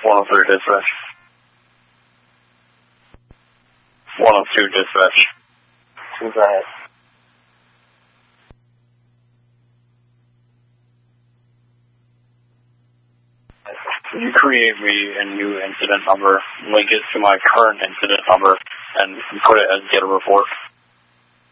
103 dispatch. 102 dispatch. Go ahead. Can you create me a new incident number, link it to my current incident number, and put it as get a report?